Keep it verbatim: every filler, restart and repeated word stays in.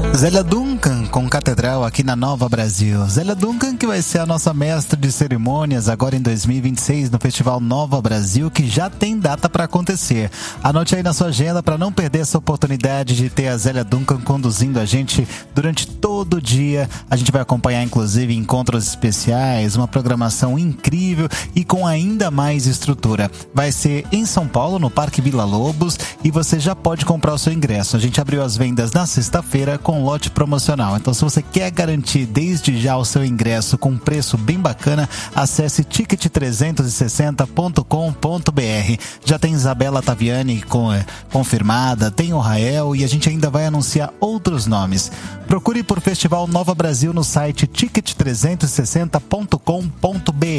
Zélia Duncan com Catedral aqui na Nova Brasil. Zélia Duncan, que vai ser a nossa mestre de cerimônias agora em dois mil e vinte e seis no Festival Nova Brasil, que já tem data para acontecer. Anote aí na sua agenda para não perder essa oportunidade de ter a Zélia Duncan conduzindo a gente durante todo o dia. A gente vai acompanhar inclusive encontros especiais, uma programação incrível e com ainda mais estrutura. Vai ser em São Paulo, no Parque Vila Lobos, e você já pode comprar o seu ingresso. A gente abriu as vendas na sexta-feira com lote promocional. Então, se você quer garantir desde já o seu ingresso com um preço bem bacana, acesse ticket trezentos e sessenta ponto com ponto b r. Já tem Isabela Taviani com, é, confirmada, tem o Rael e a gente ainda vai anunciar outros nomes. Procure por Festival Nova Brasil no site ticket trezentos e sessenta ponto com ponto b r.